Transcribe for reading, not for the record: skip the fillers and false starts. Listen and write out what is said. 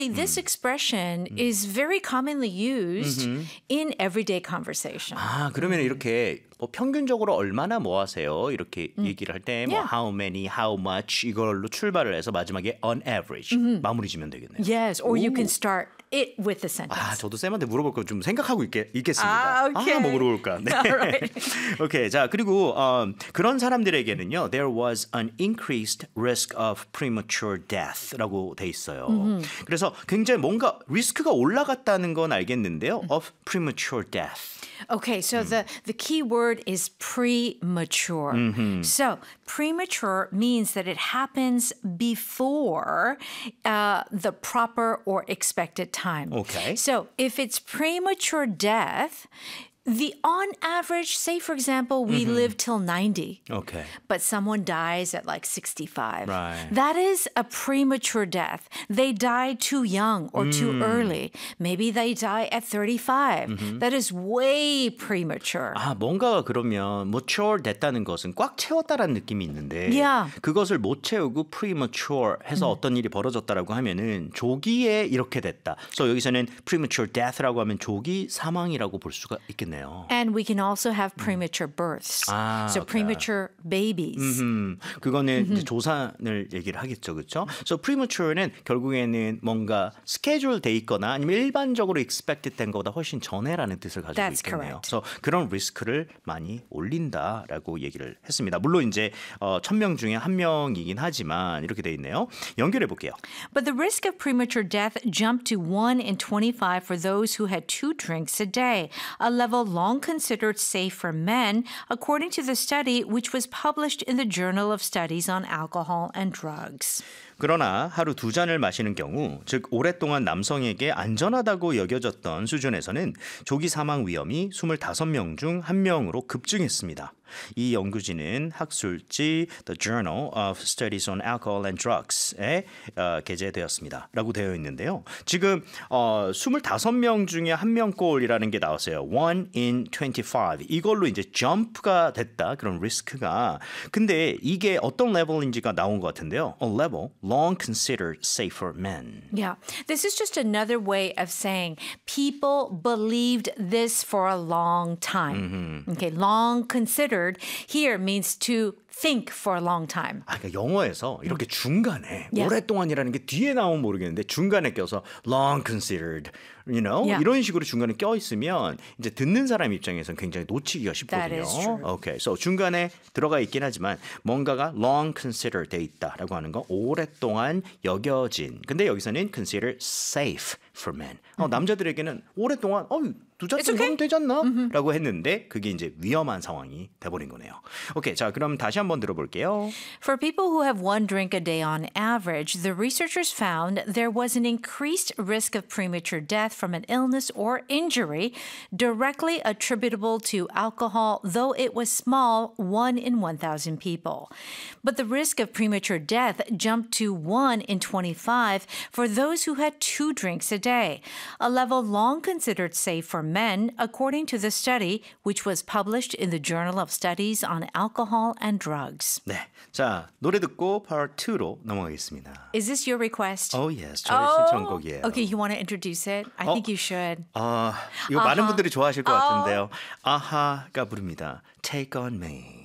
This expression is very commonly used in everyday conversation. 아, 그러면 이렇게 평균적으로 얼마나 뭐 하세요? 이렇게 얘기를 할 때 뭐 Yeah. how many, how much 이걸로 출발을 해서 마지막에 on average 마무리 지면 되겠네요. Yes, or you can start it with the sentence. 아, 저도 쌤한테 물어볼 거 좀 생각하고 있겠습니다. 오케이. 뭐 물어볼까? 네. Alright. 오케이. 자, 그리고 그런 사람들에게는요. There was an increased risk of premature death라고 돼 있어요. 그래서 굉장히 뭔가 리스크가 올라갔다는 건 알겠는데요. Of premature death. Okay, so the key word is premature. So premature means that it happens before the proper or expected time. Okay. So if it's premature death, on average, say for example, we live till 90. Okay. But someone dies at like 65. Right. That is a premature death. They die too young or too early. Maybe they die at 35. That is way premature. 아, 뭔가가 그러면 mature 됐다는 것은 꽉 채웠다라는 느낌이 있는데 Yeah. 그것을 못 채우고 premature 해서 어떤 일이 벌어졌다라고 하면은 조기에 이렇게 됐다. 그래서 여기서는 premature death라고 하면 조기 사망이라고 볼 수가 있겠네요. And we can also have premature births. 아, So okay. premature babies. 그거는 이제 조산을 얘기를 하겠죠, 그렇죠? So premature는 결국에는 뭔가 스케줄 돼 있거나 아니면 일반적으로 expected 된 것보다 훨씬 전에라는 뜻을 가지고 That's 있겠네요. correct. 그래서 그런 리스크를 많이 올린다라고 얘기를 했습니다. 물론 이제 1,000명 중에 한 명이긴 하지만 이렇게 돼 있네요. 연결해 볼게요. But the risk of premature death jumped to 1 in 25 for those who had 2 drinks a day, a level long considered safe for men, according to the study which was published in the Journal of Studies on Alcohol and Drugs. 그러나 하루 2잔을 마시는 경우, 즉 오랫동안 남성에게 안전하다고 여겨졌던 수준에서는 조기 사망 위험이 25명 중 1명으로 급증했습니다. 이 연구진은 학술지 The Journal of Studies on Alcohol and Drugs에 게재되었습니다. 라고 되어 있는데요. 지금 25명 중에 1명꼴이라는 게 나왔어요. 1 in 25. 이걸로 이제 점프가 됐다. 그런 리스크가. 근데 이게 어떤 레벨인지가 나온 것 같은데요. A level long considered safe for men. Yeah, this is just another way of saying people believed this for a long time. Okay, long considered here means to think for a long time. 아, 그러니까 영어에서 이렇게 중간에 Yeah. 오랫동안이라는 게 뒤에 나오면 모르겠는데 중간에 껴서 long considered, you know, Yeah. 이런 식으로 중간에 껴 있으면 이제 듣는 사람 입장에서는 굉장히 놓치기가 쉽거든요. That is true. Okay, so 중간에 들어가 있긴 하지만 뭔가가 long considered 돼 있다라고 하는 건 오랫동안 여겨진. 근데 여기서는 considered safe for men. 남자들에게는 오랫동안 두 잔 It's 정도면 okay. 되지 않나? 라고 했는데 그게 이제 위험한 상황이 돼버린 거네요. 오케이, 자 그럼 다시 한번 들어볼게요. For people who have 1 drink a day on average, the researchers found there was an increased risk of premature death from an illness or injury directly attributable to alcohol, though it was small, 1 in 1,000 people. But the risk of premature death jumped to 1 in 25 for those who had 2 drinks a day, a level long considered safe for men, according to the study, which was published in the Journal of Studies on Alcohol and Drugs. 네, 자 노래 듣고 Part 2로 넘어가겠습니다. Is this your request? Oh yes, 저의 신청곡이에요. Okay, you want to introduce it? I think you should. 이거 많은 분들이 좋아하실 것 같은데요. 아하가 부릅니다. Take on me.